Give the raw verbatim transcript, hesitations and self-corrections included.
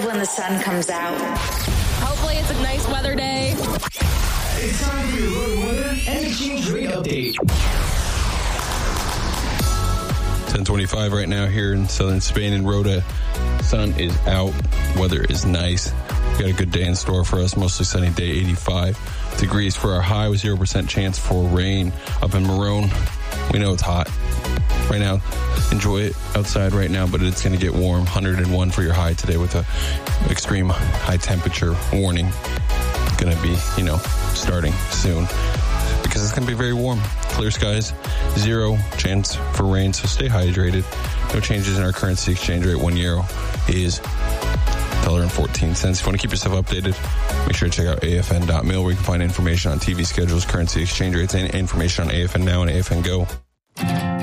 when the sun comes out. Hopefully it's a nice weather day. It's time for your road weather and exchange rate update. ten twenty-five right now here in southern Spain and Rota. Sun is out. Weather is nice. Got a good day in store for us. Mostly sunny day, eighty-five degrees for our high with zero percent chance for rain. Up in Marone, we know it's hot. Right now, enjoy it outside right now, but it's going to get warm. one hundred one for your high today with a extreme high temperature warning. Going to be, you know, starting soon because it's going to be very warm. Clear skies, zero chance for rain, so stay hydrated. No changes in our currency exchange rate. One euro is one dollar and fourteen cents. If you want to keep yourself updated, make sure to check out A F N dot mil where you can find information on T V schedules, currency exchange rates, and information on A F N Now and A F N Go.